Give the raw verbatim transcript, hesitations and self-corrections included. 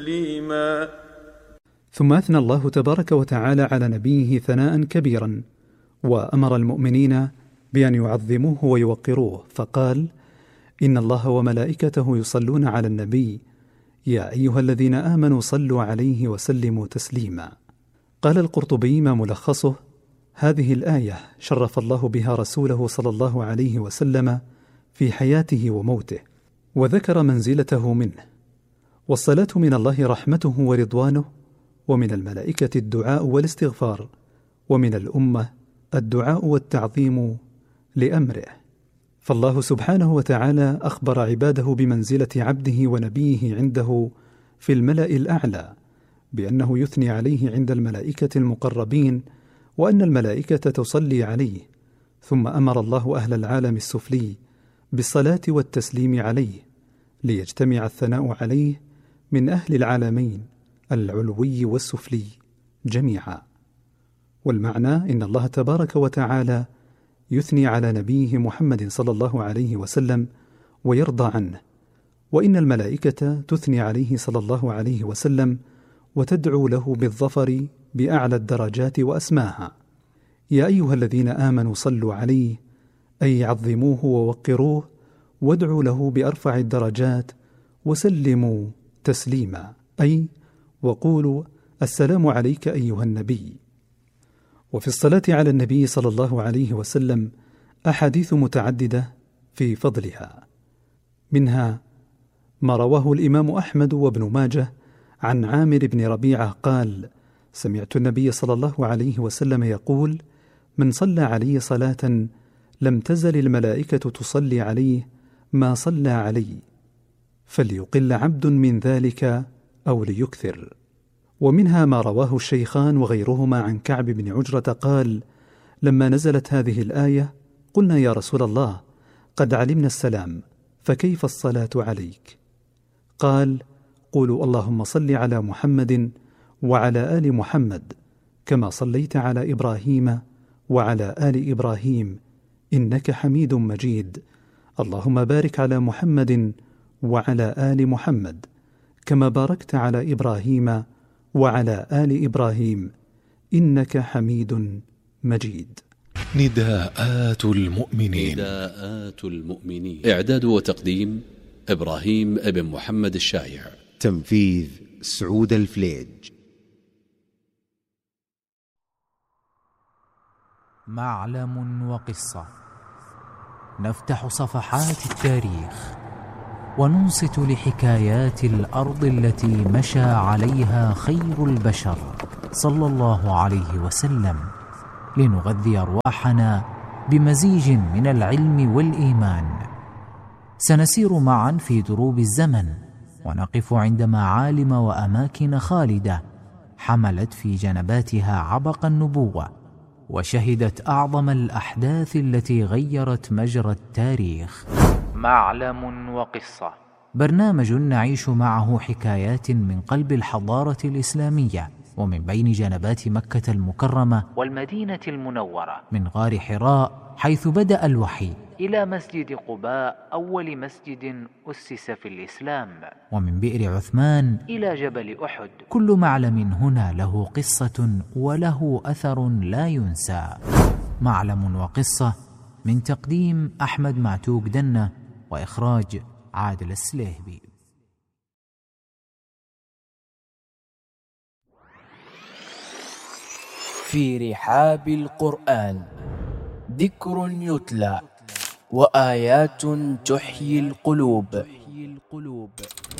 تسليما. ثم أثنى الله تبارك وتعالى على نبيه ثناء كبيرا، وأمر المؤمنين بأن يعظموه ويوقروه، فقال: إن الله وملائكته يصلون على النبي يا أيها الذين آمنوا صلوا عليه وسلموا تسليما. قال القرطبي ما ملخصه: هذه الآية شرف الله بها رسوله صلى الله عليه وسلم في حياته وموته، وذكر منزلته منه. والصلاة من الله رحمته ورضوانه، ومن الملائكة الدعاء والاستغفار، ومن الأمة الدعاء والتعظيم لأمره. فالله سبحانه وتعالى أخبر عباده بمنزلة عبده ونبيه عنده في الملأ الأعلى، بأنه يثني عليه عند الملائكة المقربين، وأن الملائكة تصلي عليه. ثم أمر الله أهل العالم السفلي بالصلاة والتسليم عليه، ليجتمع الثناء عليه من أهل العالمين العلوي والسفلي جميعا. والمعنى إن الله تبارك وتعالى يثني على نبيه محمد صلى الله عليه وسلم ويرضى عنه، وإن الملائكة تثني عليه صلى الله عليه وسلم وتدعو له بالظفر بأعلى الدرجات وأسماها. يا أيها الذين آمنوا صلوا عليه، أي عظموه ووقروه، وادعوا له بأرفع الدرجات، وسلموا تسليما، أي وقولوا السلام عليك أيها النبي. وفي الصلاة على النبي صلى الله عليه وسلم أحاديث متعددة في فضلها، منها ما رواه الإمام أحمد وابن ماجه عن عامر بن ربيعة قال: سمعت النبي صلى الله عليه وسلم يقول: من صلى علي صلاة لم تزل الملائكة تصلي عليه ما صلى علي، فليقل عبد من ذلك أو ليكثر. ومنها ما رواه الشيخان وغيرهما عن كعب بن عجرة قال: لما نزلت هذه الآية قلنا يا رسول الله قد علمنا السلام، فكيف الصلاة عليك؟ قال: قولوا اللهم صل على محمد وعلى آل محمد كما صليت على إبراهيم وعلى آل إبراهيم إنك حميد مجيد، اللهم بارك على محمد وعلى آل محمد كما باركت على إبراهيم وعلى آل إبراهيم إنك حميد مجيد. نداءات المؤمنين. نداءات المؤمنين. إعداد وتقديم إبراهيم ابن محمد الشايع. تنفيذ سعود الفليج. معلم وقصة، نفتح صفحات التاريخ وننصت لحكايات الأرض التي مشى عليها خير البشر صلى الله عليه وسلم، لنغذي أرواحنا بمزيج من العلم والإيمان. سنسير معا في دروب الزمن، ونقف عند معالم وأماكن خالدة حملت في جنباتها عبق النبوة، وشهدت أعظم الأحداث التي غيرت مجرى التاريخ. معلم وقصة، برنامج نعيش معه حكايات من قلب الحضارة الإسلامية، ومن بين جنبات مكة المكرمة والمدينة المنورة، من غار حراء حيث بدأ الوحي، إلى مسجد قباء أول مسجد أسس في الإسلام، ومن بئر عثمان إلى جبل أحد. كل معلم هنا له قصة وله أثر لا ينسى. معلم وقصة، من تقديم أحمد معتوق دنة، وإخراج عادل السليهبي. في رحاب القرآن ذكر يتلى وآيات تحيي القلوب.